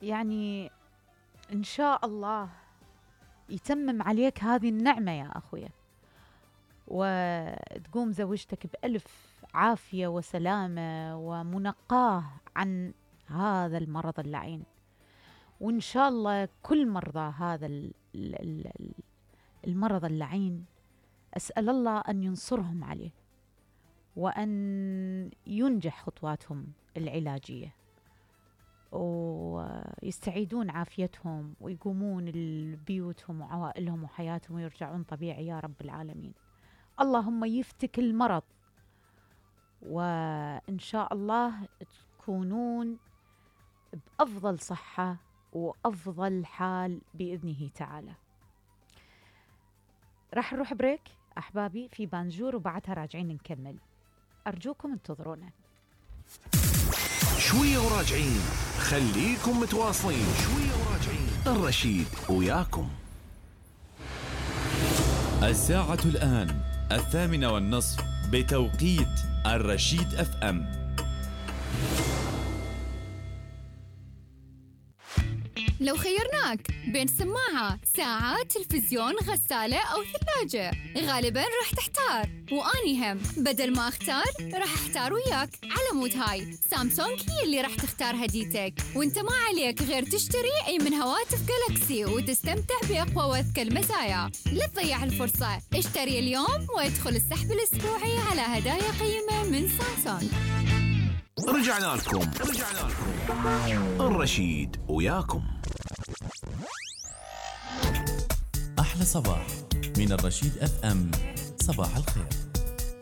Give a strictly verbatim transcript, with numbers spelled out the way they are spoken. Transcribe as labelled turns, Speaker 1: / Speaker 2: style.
Speaker 1: يعني إن شاء الله يتمم عليك هذه النعمة يا أخويا، وتقوم زوجتك بألف عافية وسلامة ومنقاه عن هذا المرض اللعين. وإن شاء الله كل مرضى هذا المرض اللعين أسأل الله أن ينصرهم عليه، وأن ينجح خطواتهم العلاجية، ويستعيدون عافيتهم ويقومون لبيوتهم وعوائلهم وحياتهم ويرجعون طبيعي يا رب العالمين. اللهم يفتك المرض، وإن شاء الله تكونون بأفضل صحة وأفضل حال بإذنه تعالى. راح نروح بريك أحبابي في بانجور، وبعدها راجعين نكمل. أرجوكم انتظرونا
Speaker 2: شوية وراجعين، خليكم متواصلين. شوية وراجعين، الرشيد وياكم.
Speaker 3: الساعة الآن الثامنة والنصف بتوقيت الرشيد اف ام.
Speaker 4: لو خيرناك بين سماعة، ساعة، تلفزيون، غسالة أو ثلاجة، غالباً راح تحتار. وأني هم بدل ما أختار راح أحتار وياك. على مود هاي سامسونج هي اللي راح تختار هديتك، وانت ما عليك غير تشتري أي من هواتف جالكسي وتستمتع بأقوى وأذكى المزايا. لا تضيع الفرصة، اشتري اليوم وادخل السحب الأسبوعي على هدايا قيمة من سامسونج.
Speaker 2: رجعنا لكم رجعنا لكم الرشيد وياكم.
Speaker 3: أحلى صباح من الرشيد اف ام. صباح الخير.